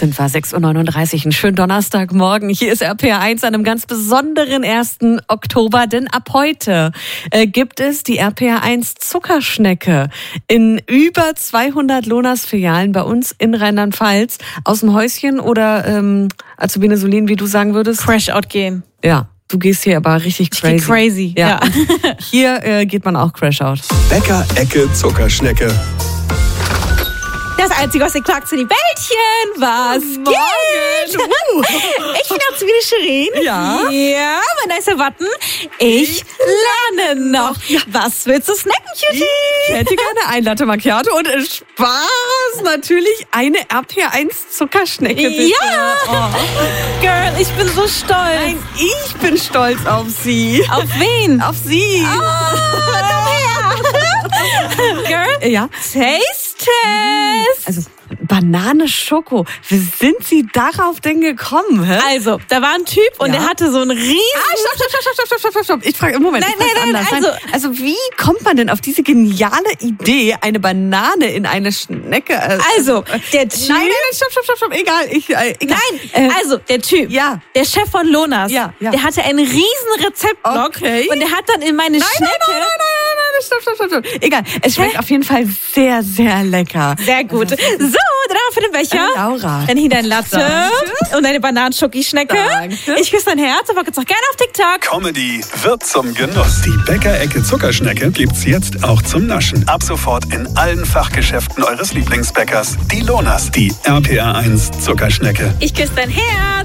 sind wir, 6.39 Uhr, einen schönen Donnerstagmorgen. Hier ist RPR1 an einem ganz besonderen 1. Oktober, denn ab heute gibt es die RPR1 Zuckerschnecke in über 200 Lonas-Filialen bei uns in Rheinland-Pfalz. Aus dem Häuschen oder Azubine Solin, wie du sagen würdest? Crash-out gehen. Ja. Du gehst hier aber richtig crazy. Ich geh crazy, ja. Hier geht man auch Crash-out. Bäcker-Ecke Zuckerschnecke. Das Einzige, was ihr klagt, sind die Bällchen. Was geht? Ich bin Azubine Shirin. Ja. Ja, mein nicer Watten. Ich lerne noch. Was willst du snacken, Cutie? Ich hätte gerne ein Latte Macchiato und Spaß natürlich eine RPR1 Zuckerschnecke. Bitte. Ja. Oh. Girl, ich bin so stolz. Nein, ich bin stolz auf Sie. Auf wen? Auf Sie. Girl, Ja. Taste Test. Also Banane Schoko. Wie sind Sie darauf denn gekommen? Hä? Also, da war ein Typ und der hatte so einen riesen... Stopp. Ich frage im Moment. Nein, also wie kommt man denn auf diese geniale Idee, eine Banane in eine Schnecke? Also, der Typ... Nein, stopp. Egal. Nein, also der Typ, der Chef von Lonas, der hatte einen riesen Rezeptblock und der hat dann in meine Schnecke... Nein, stopp. Egal, es schmeckt auf jeden Fall sehr, sehr lecker. Sehr gut. So, dann für den Becher. Laura. Dann hier dein Latte und deine Bananenschoki-Schnecke. Danke. Ich küsse dein Herz und folgt uns auch gerne auf TikTok. Comedy wird zum Genuss. Die Bäcker-Ecke Zuckerschnecke gibt's jetzt auch zum Naschen. Ab sofort in allen Fachgeschäften eures Lieblingsbäckers. Die Lonas, die RPR1 Zuckerschnecke. Ich küsse dein Herz.